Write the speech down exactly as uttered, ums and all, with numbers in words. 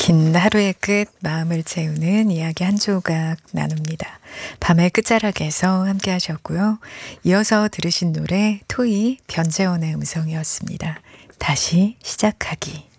긴 하루의 끝 마음을 채우는 이야기 한 조각 나눕니다. 밤의 끝자락에서 함께 하셨고요. 이어서 들으신 노래 토이 변재원의 음성이었습니다. 다시 시작하기.